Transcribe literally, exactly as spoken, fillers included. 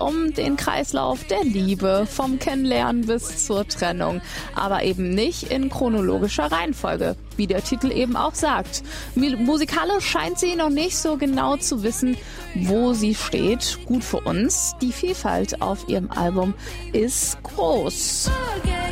um den Kreislauf der Liebe, vom Kennenlernen bis zur Trennung, aber eben nicht in chronologischer Reihenfolge, wie der Titel eben auch sagt. Musikalisch scheint sie noch nicht so genau zu wissen, wo sie steht. Gut für uns, die Vielfalt auf ihrem Album ist groß.